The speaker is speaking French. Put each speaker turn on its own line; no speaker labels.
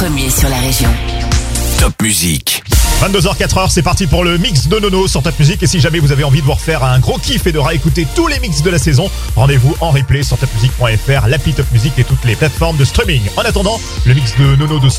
Premier sur la région.
Top Musique.
22h04, c'est parti pour le mix de Nono sur Top Musique. Et si jamais vous avez envie de vous refaire un gros kiff et de réécouter tous les mix de la saison, rendez-vous en replay sur topmusique.fr, l'appli Top Musique et toutes les plateformes de streaming. En attendant, le mix de Nono de ce